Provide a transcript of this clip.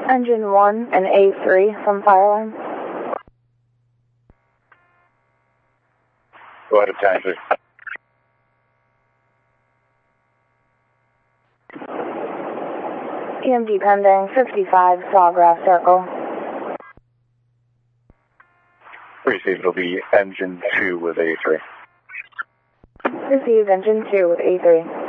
Engine 1 and A3 from Fireline. Go ahead, Taxi. EMD pending, 55 Sawgrass Circle. Receive, it'll be engine 2 with A3. Receive engine 2 with A3.